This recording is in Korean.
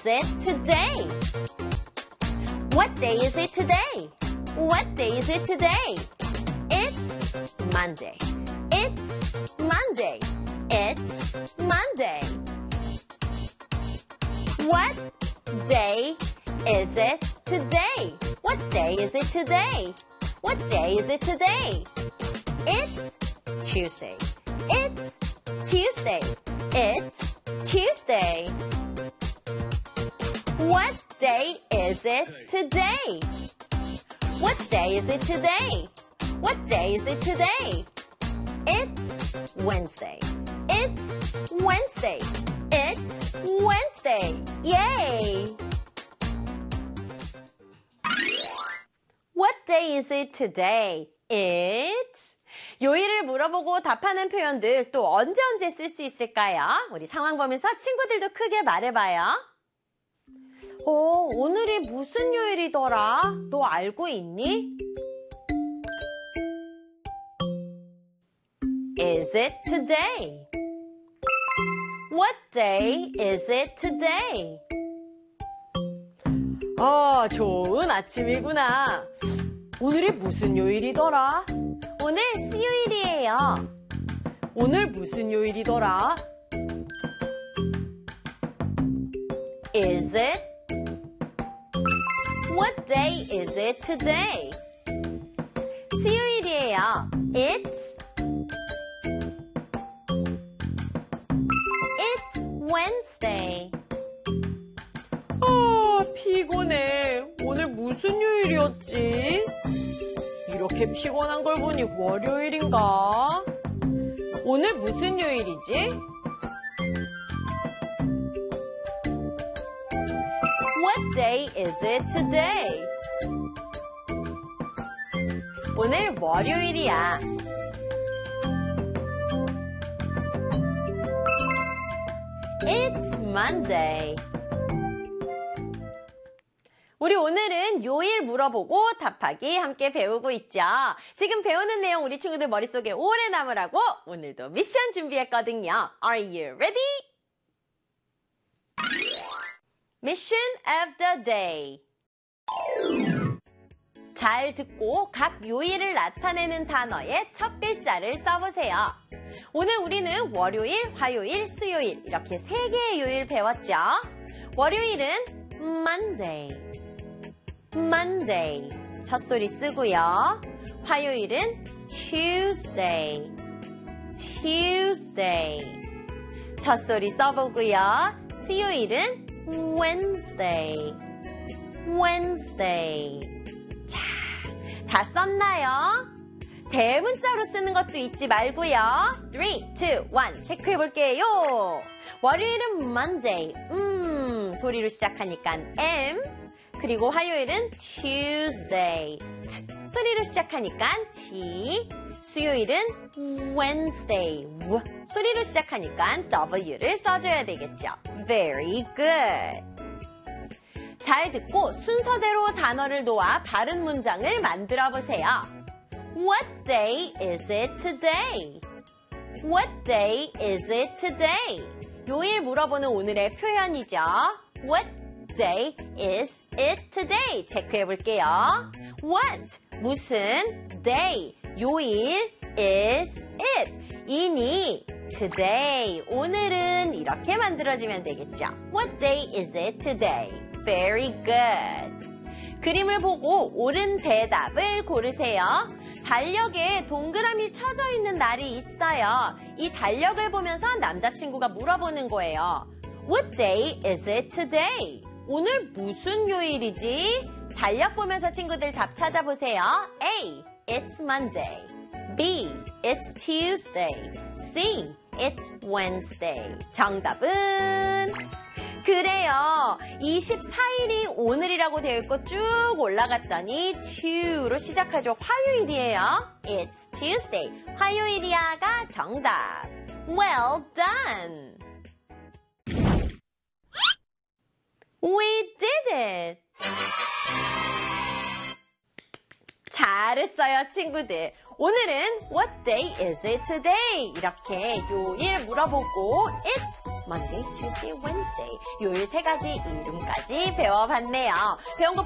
is it today? What day is it today? What day is it today? It's Monday. It's Monday. It's Monday. What day is it today? What day is it today? What day is it today? It's Tuesday. It's Tuesday. It's Tuesday. What day is it today? What day is it today? What day is it today? It's Wednesday. It's Wednesday. It's Wednesday. Yay! What day is it today? It's 요일을 물어보고 답하는 표현들 또 언제 쓸 수 있을까요? 우리 상황 보면서 친구들도 크게 말해봐요. 오늘이 무슨 요일이더라? 너 알고 있니? Is it today? What day is it today? 좋은 아침이구나. 오늘이 무슨 요일이더라? 오늘 수요일이에요. 오늘 무슨 요일이더라? Is it? What day is it today? 수요일이에요. It's Wednesday. 피곤해. 오늘 무슨 요일이었지? 이렇게 피곤한 걸 보니 월요일인가? 오늘 무슨 요일이지? What day is it today? 오늘 월요일이야. It's Monday. 우리 오늘은 요일 물어보고 답하기 함께 배우고 있죠. 지금 배우는 내용 우리 친구들 머릿속에 오래 남으라고 오늘도 미션 준비했거든요. Are you ready? Mission of the day. 잘 듣고 각 요일을 나타내는 단어의 첫 글자를 써보세요. 오늘 우리는 월요일, 화요일, 수요일 이렇게 3개의 요일 배웠죠. 월요일은 Monday. Monday. 첫 소리 쓰고요. 화요일은 Tuesday. Tuesday. 첫 소리 써보고요. 수요일은 Wednesday. Wednesday. 자, 다 썼나요? 대문자로 쓰는 것도 잊지 말고요. 3, 2, 1 체크해볼게요. 월요일은 Monday. 소리로 시작하니까 M. 그리고 화요일은 Tuesday. 소리로 시작하니까 T. 수요일은 Wednesday. 소리로 시작하니까 W를 써줘야 되겠죠. Very good. 잘 듣고 순서대로 단어를 놓아 바른 문장을 만들어 보세요. What day is it today? What day is it today? 요일 물어보는 오늘의 표현이죠. What day is it today? 체크해 볼게요. What, 무슨, day, 요일, is it, 이니, today, 오늘은 이렇게 만들어지면 되겠죠. What day is it today? Very good. 그림을 보고 옳은 대답을 고르세요. 달력에 동그라미 쳐져 있는 날이 있어요. 이 달력을 보면서 남자친구가 물어보는 거예요. What day is it today? 오늘 무슨 요일이지? 달력 보면서 친구들 답 찾아보세요. A. It's Monday. B. It's Tuesday. C. It's Wednesday. 정답은? 그래요. 24일이 오늘이라고 되어 있고 쭉 올라갔더니 Tu로 시작하죠. 화요일이에요. It's Tuesday. 화요일이야가 정답. Well done. We did it. 잘했어요, 친구들. 오늘은 What day is it today? 이렇게 요일 물어보고 It's Monday, Tuesday, Wednesday. 요일 세 가지 이름까지 배워봤네요. 배운 거